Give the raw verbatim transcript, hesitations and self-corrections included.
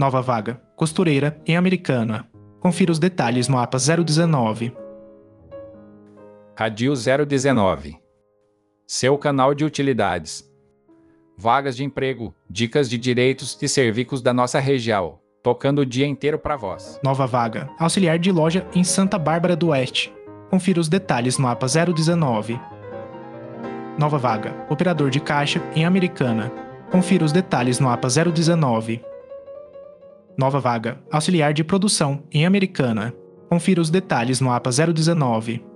Nova vaga, costureira em Americana. Confira os detalhes no A P A zero dezenove. Radil zero dezenove. Seu canal de utilidades. Vagas de emprego, dicas de direitos e serviços da nossa região, tocando o dia inteiro para vós. Nova vaga, auxiliar de loja em Santa Bárbara do Oeste. Confira os detalhes no A P A zero dezenove. Nova vaga, operador de caixa em Americana. Confira os detalhes no A P A zero dezenove. Nova vaga, auxiliar de produção em Americana. Confira os detalhes no A P A zero dezenove.